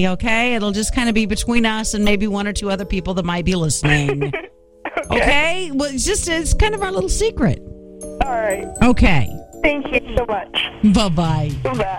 Okay? It'll just kind of be between us and maybe one or two other people that might be listening. Okay? Well, it's kind of our little secret. All right. Okay. Thank you so much. Bye-bye. Bye.